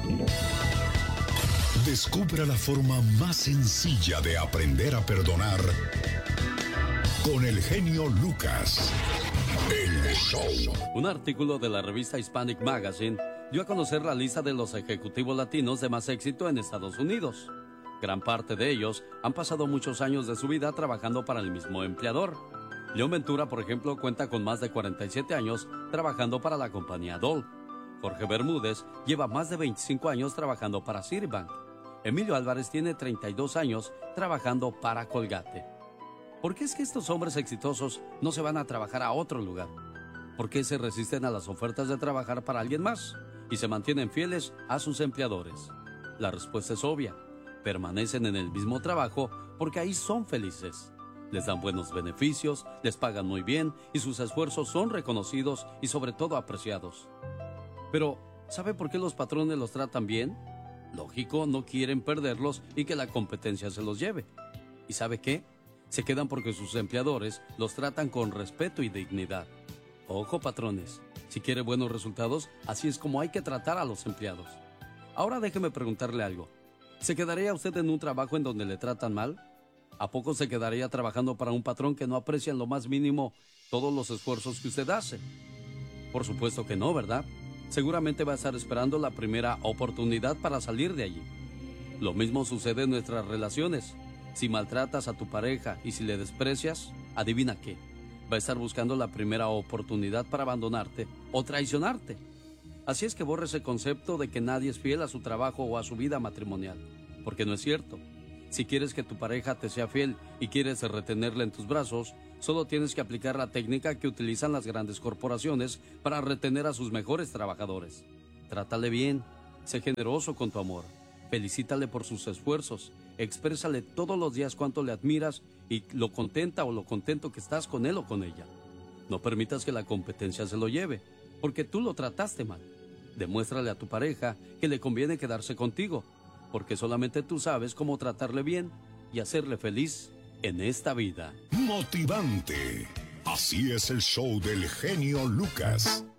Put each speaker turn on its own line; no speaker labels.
Descubra la forma más sencilla de aprender a perdonar con el genio Lucas. El show.
Un artículo de la revista Hispanic Magazine dio a conocer la lista de los ejecutivos latinos de más éxito en Estados Unidos. Gran parte de ellos han pasado muchos años de su vida trabajando para el mismo empleador. León Ventura, por ejemplo, cuenta con más de 47 años trabajando para la compañía Dole. Jorge Bermúdez lleva más de 25 años trabajando para Citibank. Emilio Álvarez tiene 32 años trabajando para Colgate. ¿Por qué es que estos hombres exitosos no se van a trabajar a otro lugar? ¿Por qué se resisten a las ofertas de trabajar para alguien más y se mantienen fieles a sus empleadores? La respuesta es obvia. Permanecen en el mismo trabajo porque ahí son felices. Les dan buenos beneficios, les pagan muy bien y sus esfuerzos son reconocidos y sobre todo apreciados. Pero, ¿sabe por qué los patrones los tratan bien? Lógico, no quieren perderlos y que la competencia se los lleve. ¿Y sabe qué? Se quedan porque sus empleadores los tratan con respeto y dignidad. Ojo, patrones, si quiere buenos resultados, así es como hay que tratar a los empleados. Ahora déjeme preguntarle algo. ¿Se quedaría usted en un trabajo en donde le tratan mal? ¿A poco se quedaría trabajando para un patrón que no aprecia en lo más mínimo todos los esfuerzos que usted hace? Por supuesto que no, ¿verdad? Seguramente va a estar esperando la primera oportunidad para salir de allí. Lo mismo sucede en nuestras relaciones. Si maltratas a tu pareja y si le desprecias, adivina qué. Va a estar buscando la primera oportunidad para abandonarte o traicionarte. Así es que borre ese concepto de que nadie es fiel a su trabajo o a su vida matrimonial, porque no es cierto. Si quieres que tu pareja te sea fiel y quieres retenerla en tus brazos, solo tienes que aplicar la técnica que utilizan las grandes corporaciones para retener a sus mejores trabajadores. Trátale bien, sé generoso con tu amor, felicítale por sus esfuerzos, exprésale todos los días cuánto le admiras y lo contenta o lo contento que estás con él o con ella. No permitas que la competencia se lo lleve, porque tú lo trataste mal. Demuéstrale a tu pareja que le conviene quedarse contigo, porque solamente tú sabes cómo tratarle bien y hacerle feliz en esta vida.
Motivante. Así es el show del genio Lucas.